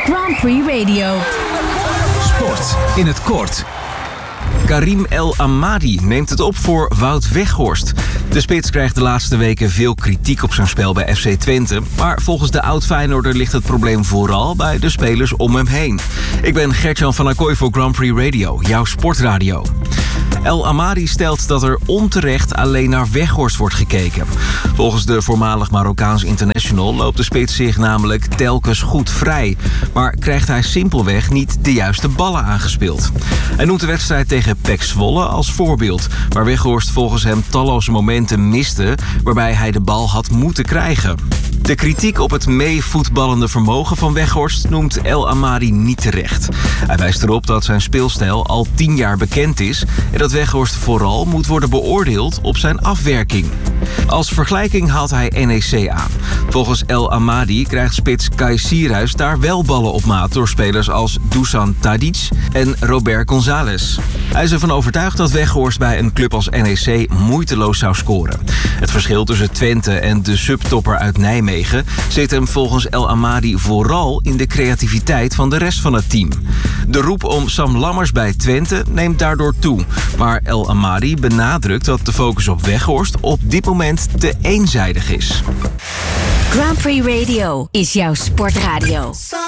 Grand Prix Radio. Sport in het kort. Karim El Amadi neemt het op voor Wout Weghorst. De spits krijgt de laatste weken veel kritiek op zijn spel bij FC Twente. Maar volgens de oud-Feyenoorder ligt het probleem vooral bij de spelers om hem heen. Ik ben Gert-Jan van Acquoy voor Grand Prix Radio, jouw sportradio. El Amadi stelt dat er onterecht alleen naar Weghorst wordt gekeken. Volgens de voormalig Marokkaans international loopt de spits zich namelijk telkens goed vrij. Maar krijgt hij simpelweg niet de juiste ballen aangespeeld. Hij noemt de wedstrijd tegen PEC Zwolle als voorbeeld, waar Weghorst volgens hem talloze momenten miste waarbij hij de bal had moeten krijgen. De kritiek op het meevoetballende vermogen van Weghorst noemt El Amadi niet terecht. Hij wijst erop dat zijn speelstijl al 10 jaar bekend is en dat Weghorst vooral moet worden beoordeeld op zijn afwerking. Als vergelijking haalt hij NEC aan. Volgens El Amadi krijgt spits Kai Sierhuis daar wel ballen op maat door spelers als Dusan Tadic en Robert González. Hij is ervan overtuigd dat Weghorst bij een club als NEC moeiteloos zou scoren. Het verschil tussen Twente en de subtopper uit Nijmegen zit hem volgens El Amadi vooral in de creativiteit van de rest van het team. De roep om Sam Lammers bij Twente neemt daardoor toe. Maar El Amadi benadrukt dat de focus op Weghorst op dit moment te eenzijdig is. Grand Prix Radio is jouw sportradio.